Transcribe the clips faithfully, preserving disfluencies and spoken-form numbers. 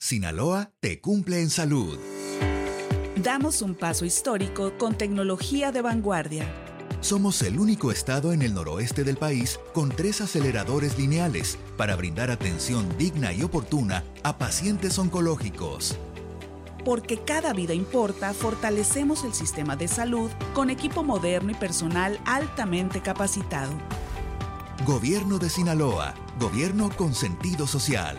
Sinaloa te cumple en salud. Damos un paso histórico con tecnología de vanguardia. Somos el único estado en el noroeste del país con tres aceleradores lineales para brindar atención digna y oportuna a pacientes oncológicos. Porque cada vida importa, fortalecemos el sistema de salud con equipo moderno y personal altamente capacitado. Gobierno de Sinaloa, gobierno con sentido social.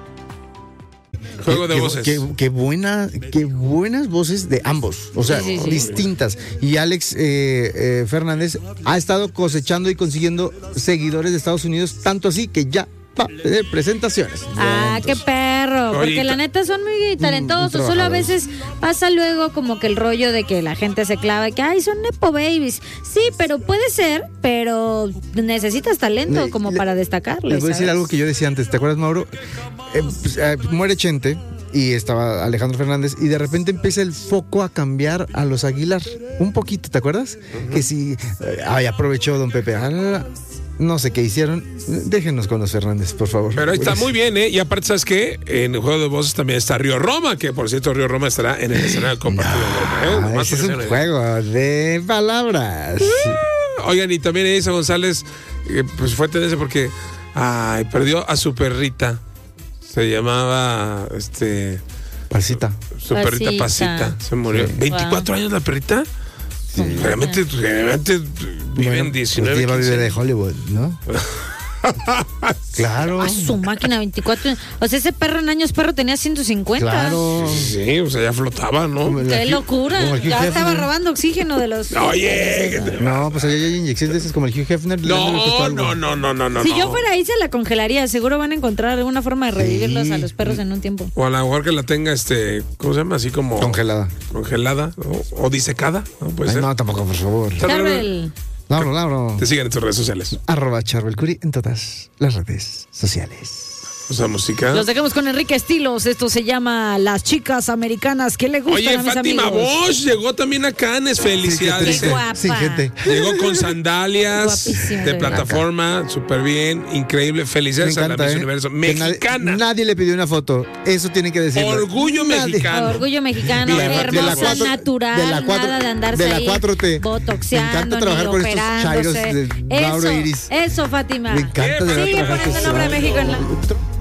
Juego de qué, voces. Qué, qué, buena, qué buenas voces de ambos, o sea, sí, sí, sí. distintas. Y Alex eh, eh, Fernández ha estado cosechando y consiguiendo seguidores de Estados Unidos, tanto así que ya va de presentaciones. Ah, qué perro, porque la neta son muy talentosos, mm, solo a veces pasa luego como que el rollo de que la gente se clava y que, ay, son nepo babies. Sí, pero puede ser, pero necesitas talento le, como le, para destacarles. Les voy ¿sabes? a decir algo que yo decía antes, ¿te acuerdas, Mauro? Eh, pues, eh, muere Chente y estaba Alejandro Fernández y de repente empieza el foco a cambiar a los Aguilar, un poquito, ¿te acuerdas? Uh-huh. Que si, eh, ay, aprovechó don Pepe, ah, no sé qué hicieron. Déjenos con los Fernández, por favor. Pero ahí está muy bien, ¿eh? Y aparte, ¿sabes qué? En el juego de voces también está Río Roma, que por cierto, Río Roma estará en el escenario compartido. No, ¿eh? Ese es un juego de palabras. Oigan, y también Elisa González, eh, pues fue tendencia porque ay, perdió a su perrita. Se llamaba, este... Pasita. Su perrita Pasita. Se murió. Sí. ¿veinticuatro wow. años la perrita? Sí. Realmente, realmente viven bueno, diecinueve. Lleva vive de Hollywood, ¿no? Claro. A su máquina, veinticuatro. O sea, ese perro en años perro tenía ciento cincuenta. Claro. Sí, o sea, ya flotaba, ¿no? Qué locura. Ya Hugh estaba Hefner. Robando oxígeno de los. Oye. No, pues allá hay inyecciones de esas como el Hugh Hefner. No, no, no, no, no, no. Si no. yo fuera ahí, se la congelaría. Seguro van a encontrar alguna forma de revivirlos sí. a los perros en un tiempo. O a lo mejor que la tenga, este, ¿cómo se llama? Así como. Congelada. Congelada. O, o disecada. No, puede Ay, ser. No, tampoco, por favor. Charbel. Lauro, Lauro. Te siguen en tus redes sociales. Arroba Charbel Curi en todas las redes sociales. O sea, música. Los dejamos con Enrique Estilos. Esto se llama Las Chicas Americanas. ¿Qué le gustan Oye, a mis Fátima amigos? Bosch llegó también a Cannes. Felicidades. Qué guapa. Sin gente. Llegó con sandalias de plataforma. Súper bien. Increíble. Felicidades encanta, a la Miss ¿eh? Universo. Mexicana. Nadie, nadie le pidió una foto. Eso tiene que decir. Orgullo nadie. mexicano. Orgullo mexicano. De la, hermosa, de la cuatro, natural. De la cuatro, nada de andarse de la ahí cuatro T. botoxeando. Me encanta trabajar con estos chairos de Mauro Eso, Iris. eso, Fátima. Me encanta de Sigue trabajar poniendo el nombre de México en la...